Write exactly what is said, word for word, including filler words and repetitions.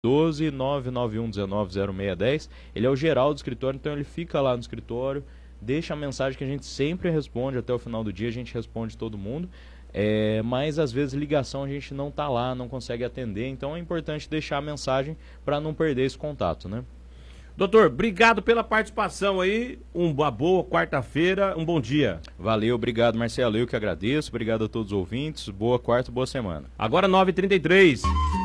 doze, nove nove um um nove zero seis um zero. Ele é o geral do escritório, então ele fica lá no escritório, deixa a mensagem que a gente sempre responde até o final do dia, a gente responde todo mundo. É, mas às vezes ligação a gente não está lá, não consegue atender, então é importante deixar a mensagem para não perder esse contato, né? Doutor, obrigado pela participação aí, uma boa quarta-feira, um bom dia. Valeu, obrigado Marcelo, eu que agradeço, obrigado a todos os ouvintes, boa quarta, boa semana. Agora nove e trinta e três.